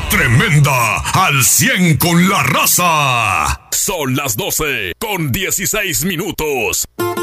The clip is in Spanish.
tremenda, al 100 con la raza. Son las 12:16.